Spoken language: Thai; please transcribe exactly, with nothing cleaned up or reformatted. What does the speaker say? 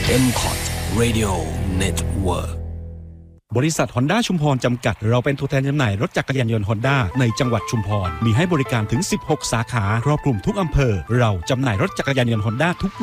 เอ็ม คอท Radio Network บริษัท Honda ชุมพรจำกัดเราเป็นตัวแทนจำหน่ายรถจักรยานยนต์ Honda ในจังหวัดชุมพรมีให้บริการถึงสิบหกสาขาครอบคลุมทุกอำเภอเราจำหน่ายรถจักรยานยนต์ Honda ทุก